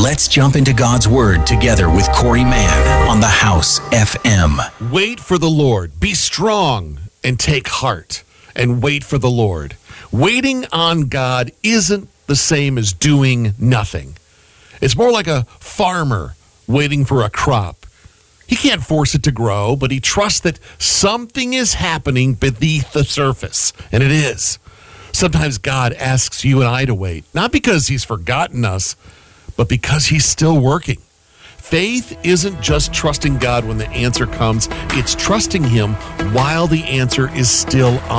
Let's jump into God's Word together with Corey Mann on the House FM. Wait for the Lord. Be strong and take heart and wait for the Lord. Waiting on God isn't the same as doing nothing. It's more like a farmer waiting for a crop. He can't force it to grow, but he trusts that something is happening beneath the surface, and it is. Sometimes God asks you and I to wait, not because he's forgotten us, but because he's still working. Faith isn't just trusting God when the answer comes. It's trusting him while the answer is still on.